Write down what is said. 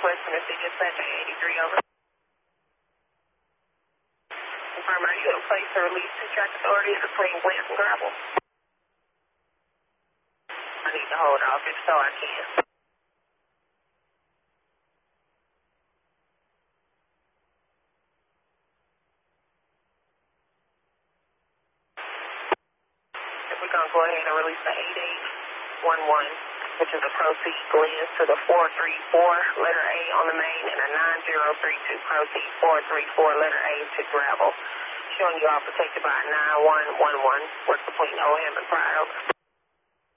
Northwest Tennessee Dispatch 83 over. Confirm, are you in place to release two track authorities between West and Gravel? I need to hold off, if so I can. If we're going to go ahead and release the 8811, which is a proceed Glens to the 434 letter A on the main and a 9032 proceed 434 letter A to Gravel. Showing you all protected by 9111. Work between OM and Pride.